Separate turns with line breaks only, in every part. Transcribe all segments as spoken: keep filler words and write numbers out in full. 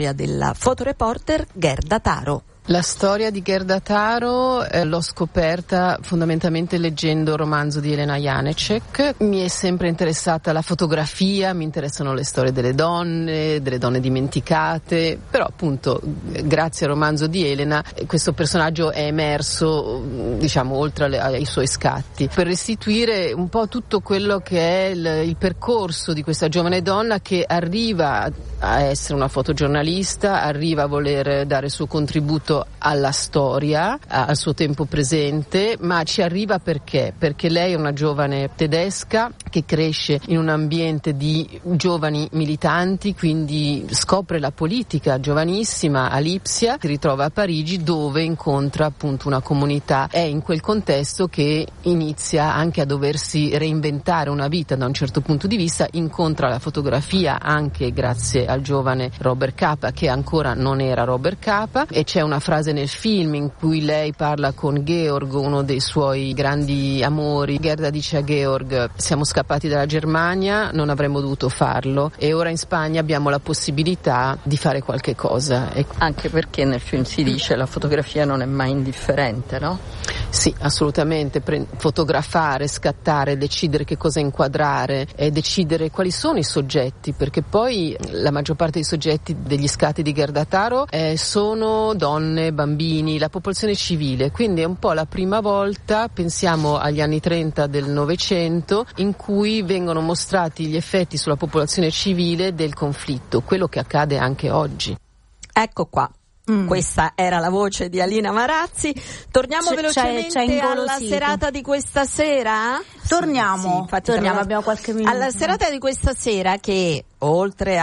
della fotoreporter Gerda Taro.
La storia di Gerda Taro eh, l'ho scoperta fondamentalmente leggendo il romanzo di Elena Janecek. Mi è sempre interessata la fotografia, mi interessano le storie delle donne, delle donne dimenticate, però appunto grazie al romanzo di Elena questo personaggio è emerso, diciamo, oltre alle, ai suoi scatti, per restituire un po' tutto quello che è il, il percorso di questa giovane donna che arriva a essere una fotogiornalista, arriva a voler dare il suo contributo alla storia, al suo tempo presente, ma ci arriva perché? Perché lei è una giovane tedesca che cresce in un ambiente di giovani militanti, quindi scopre la politica giovanissima a Lipsia, si ritrova a Parigi dove incontra appunto una comunità. È in quel contesto che inizia anche a doversi reinventare una vita da un certo punto di vista, incontra la fotografia anche grazie al giovane Robert Capa, che ancora non era Robert Capa, e c'è una frase nel film in cui lei parla con Georg, uno dei suoi grandi amori. Gerda dice a Georg: siamo scappati dalla Germania, non avremmo dovuto farlo e ora in Spagna abbiamo la possibilità di fare qualche cosa. E
anche perché nel film si dice la fotografia non è mai indifferente, no?
Sì, assolutamente. Pre- fotografare, scattare, decidere che cosa inquadrare e decidere quali sono i soggetti, perché poi la maggior parte dei soggetti degli scatti di Gerda Taro eh, sono donne, bambini, la popolazione civile, quindi è un po' la prima volta, pensiamo agli anni trenta del Novecento, in cui vengono mostrati gli effetti sulla popolazione civile del conflitto, quello che accade anche oggi.
Ecco qua. Mm. Questa era la voce di Alina Marazzi. Torniamo c'è, velocemente c'è, c'è alla serata di questa sera?
Torniamo,
sì, sì,
torniamo, abbiamo qualche minuto.
Alla serata di questa sera che, oltre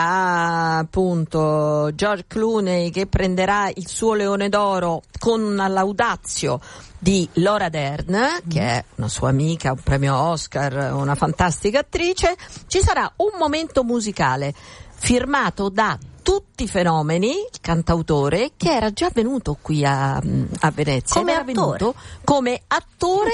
a appunto George Clooney che prenderà il suo Leone d'Oro con una laudazio di Laura Dern, mm. che è una sua amica, un premio Oscar, una fantastica attrice, ci sarà un momento musicale firmato da tutti i fenomeni, il cantautore che era già venuto qui a, a Venezia,
come
era
attore.
venuto come attore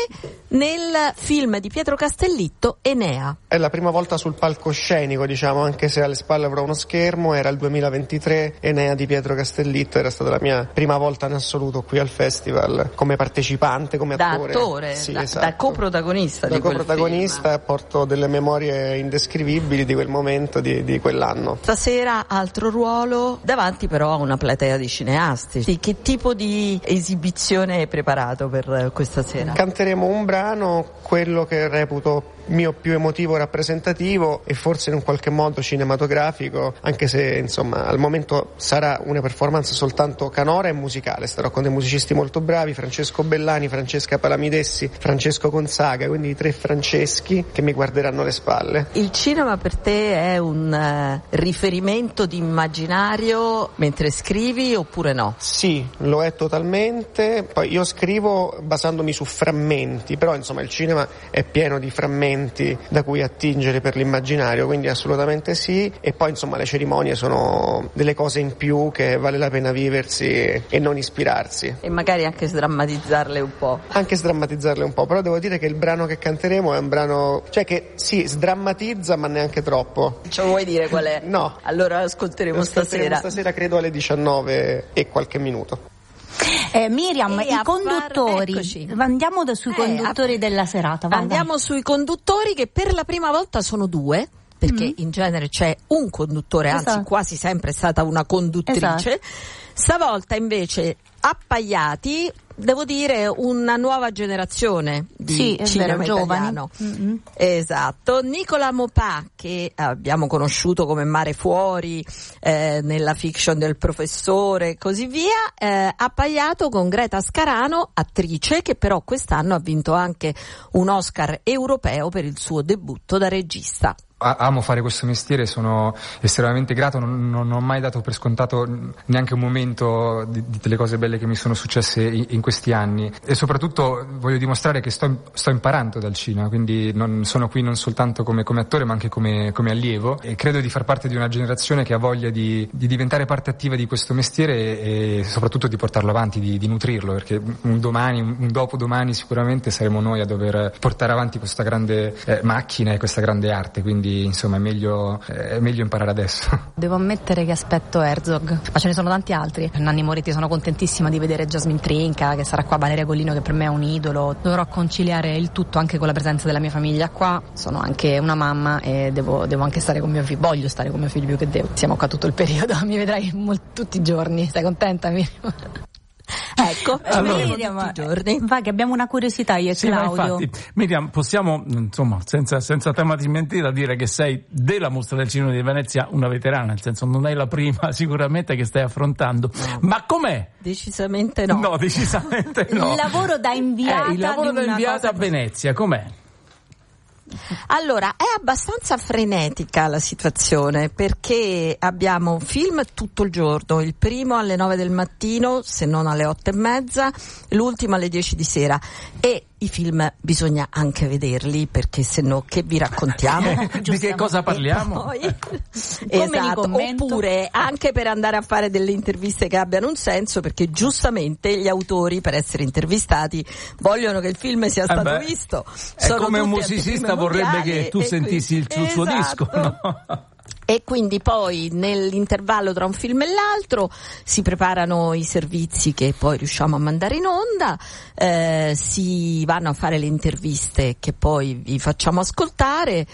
nel film di Pietro Castellitto, Enea.
È la prima volta sul palcoscenico, diciamo, anche se alle spalle avrò uno schermo. Era il duemilaventitré, Enea di Pietro Castellitto, era stata la mia prima volta in assoluto qui al festival come partecipante, come
da
attore.
attore,
sì,
da,
esatto.
da coprotagonista
da
di quel
coprotagonista
film.
Porto delle memorie indescrivibili di quel momento, di, di quell'anno.
Stasera altro ruolo, davanti però a una platea di cineasti. Sì, che tipo di esibizione hai preparato per questa sera?
Canteremo un brano, quello che reputo mio più emotivo, rappresentativo e forse in un qualche modo cinematografico, anche se insomma al momento sarà una performance soltanto canora e musicale. Starò con dei musicisti molto bravi: Francesco Bellani, Francesca Palamidessi, Francesco Gonzaga, quindi i tre Franceschi che mi guarderanno le spalle.
Il cinema per te è un uh, riferimento di immaginario mentre scrivi oppure no?
Sì, lo è totalmente. Poi io scrivo basandomi su frammenti, però insomma il cinema è pieno di frammenti da cui attingere per l'immaginario, quindi assolutamente sì. E poi insomma le cerimonie sono delle cose in più che vale la pena viversi e non ispirarsi.
E magari anche sdrammatizzarle un po'.
Anche sdrammatizzarle un po', però devo dire che il brano che canteremo è un brano, cioè che sì, sdrammatizza ma neanche troppo.
Ce lo vuoi dire qual è?
No.
Allora ascolteremo,
ascolteremo
stasera.
Stasera credo alle diciannove e qualche minuto.
Eh, Miriam,
e
i conduttori,
far...
andiamo da, sui
eh,
conduttori
a...
della serata. Vai,
andiamo
vai.
sui conduttori, che per la prima volta sono due, perché mm. in genere c'è un conduttore,
esatto.
anzi quasi sempre è stata una conduttrice.
Esatto.
Stavolta invece appaiati, devo dire, una nuova generazione di
sì, è
cinema
vero,
italiano.
Mm-hmm.
Esatto. Nicola Maupas, che abbiamo conosciuto come Mare Fuori, eh, nella fiction del professore e così via, eh, appaiato con Greta Scarano, attrice che però quest'anno ha vinto anche un Oscar europeo per il suo debutto da regista.
Amo fare questo mestiere, sono estremamente grato, non, non ho mai dato per scontato neanche un momento di, di delle cose belle che mi sono successe in, in questi anni, e soprattutto voglio dimostrare che sto, sto imparando dal cinema, quindi non sono qui non soltanto come, come attore ma anche come, come allievo, e credo di far parte di una generazione che ha voglia di, di diventare parte attiva di questo mestiere e, e soprattutto di portarlo avanti, di, di nutrirlo, perché un domani, un dopodomani sicuramente saremo noi a dover portare avanti questa grande eh, macchina e questa grande arte, quindi quindi insomma è meglio, è meglio imparare adesso.
Devo ammettere che aspetto Herzog, ma ce ne sono tanti altri. Nanni Moretti, sono contentissima di vedere Jasmine Trinca, che sarà qua, Valeria Golino, che per me è un idolo. Dovrò conciliare il tutto anche con la presenza della mia famiglia qua. Sono anche una mamma e devo, devo anche stare con mio figlio, voglio stare con mio figlio più che devo. Siamo qua tutto il periodo, mi vedrai molti, tutti i giorni. Stai contenta, Miriam?
Ecco,
allora, Miriam,
tutti i giorni.
va che abbiamo una curiosità io e
sì,
Claudio.
Infatti, Miriam, possiamo, insomma, senza, senza tema di mentira, dire che sei della Mostra del Cinema di Venezia una veterana, nel senso non è la prima sicuramente che stai affrontando. No. Ma com'è?
Decisamente no.
No, decisamente no.
Il lavoro da inviata,
eh, il lavoro
di
da
una
inviata
cosa...
a Venezia, com'è?
Allora, è abbastanza frenetica la situazione perché abbiamo film tutto il giorno, il primo alle nove del mattino, se non alle otto e mezza, l'ultimo alle dieci di sera, e i film bisogna anche vederli perché se no che vi raccontiamo?
Di che cosa parliamo?
Poi, esatto, oppure anche per andare a fare delle interviste che abbiano un senso, perché giustamente gli autori per essere intervistati vogliono che il film sia stato
eh beh,
visto.
È
Sono
come un
tutti
musicista vorrebbe che tu sentissi il suo,
esatto.
disco, no?
E quindi poi nell'intervallo tra un film e l'altro si preparano i servizi che poi riusciamo a mandare in onda, eh, si vanno a fare le interviste che poi vi facciamo ascoltare,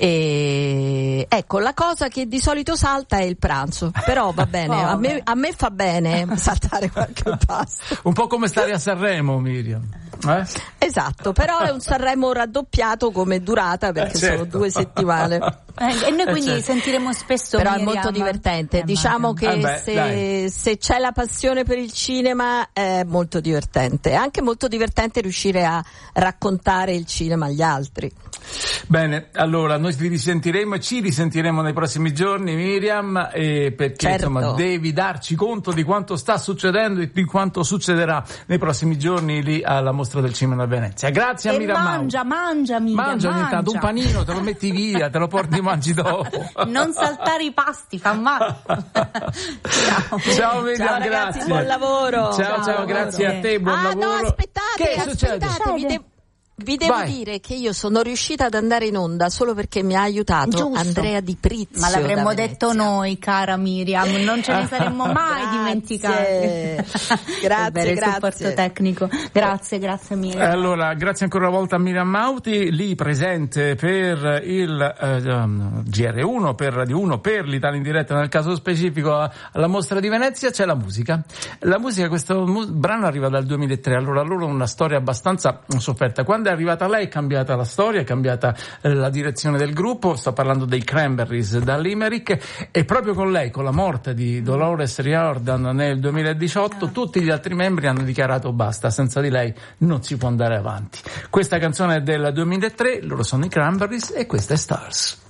e ecco, la cosa che di solito salta è il pranzo, però va bene, oh, a, me, a me fa bene saltare qualche pasto.
Un po' come stare a Sanremo, Miriam. Eh?
Esatto, però è un Sanremo raddoppiato come durata perché eh certo. sono due settimane.
Eh, e noi quindi eh certo. sentiremo spesso
però
Miriam.
È molto divertente, eh, diciamo che
eh beh,
se, se c'è la passione per il cinema è molto divertente, è anche molto divertente riuscire a raccontare il cinema agli altri.
Bene, allora noi ti risentiremo e ci risentiremo nei prossimi giorni, Miriam, eh, perché
certo.
insomma devi darci conto di quanto sta succedendo e di quanto succederà nei prossimi giorni lì alla Mostra del Cinema a Venezia. Grazie a
e
Miriam.
mangia, mangia, Miriam,
mangia ogni
mangia.
tanto un panino, te lo metti via, te lo porti e mangi dopo.
Non saltare i pasti, fa male.
Ciao. Ciao Miriam,
ciao, ragazzi,
grazie.
buon lavoro.
Ciao, ciao, ciao grazie a te, buon
ah,
lavoro.
Ah no, aspettate,
che
aspettate,
succede?
vi devo... Vi devo
Vai.
dire che io sono riuscita ad andare in onda solo perché mi ha aiutato
Giusto.
Andrea Di Prizio.
Ma l'avremmo detto noi, cara Miriam, non ce ne saremmo mai dimenticati.
Grazie,
per il
grazie.
supporto tecnico. Grazie, grazie Miriam.
Allora, grazie ancora una volta a Miriam Mauti, lì presente per il uh, G R uno, per Radio uno, per l'Italia in diretta nel caso specifico alla Mostra di Venezia. C'è la musica. La musica, questo mu- brano arriva dal duemilatré, allora loro una storia abbastanza sofferta. Quando è arrivata lei è cambiata la storia, è cambiata eh, la direzione del gruppo, sto parlando dei Cranberries da Limerick, e proprio con lei, con la morte di Dolores Riordan nel duemiladiciotto, tutti gli altri membri hanno dichiarato basta, senza di lei non si può andare avanti. Questa canzone è del duemilatré, loro sono i Cranberries e questa è Stars.